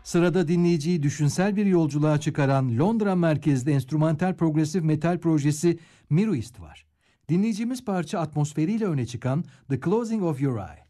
Sırada dinleyiciyi düşünsel bir yolculuğa çıkaran Londra merkezli enstrümantal progresif metal projesi Miruist var. Dinleyicimiz parça atmosferiyle öne çıkan The Closing of Your Eye.